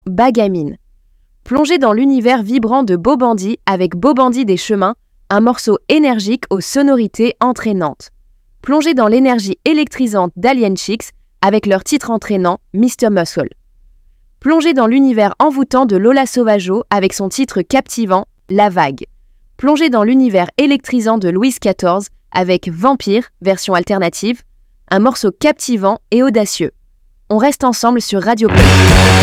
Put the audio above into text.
Bagamine. Plongez dans l'univers vibrant de Beau Bandit avec Beau Bandit des Chemins, un morceau énergique aux sonorités entraînantes. Plongez dans l'énergie électrisante d'Alien Chicks avec leur titre entraînant Mr. Muscle. Plongez dans l'univers envoûtant de Lola Sauvageau avec son titre captivant La Vague. Plongez dans l'univers électrisant de Louise XIV avec Vampire, version alternative, un morceau captivant et audacieux. On reste ensemble sur Radio Pulse.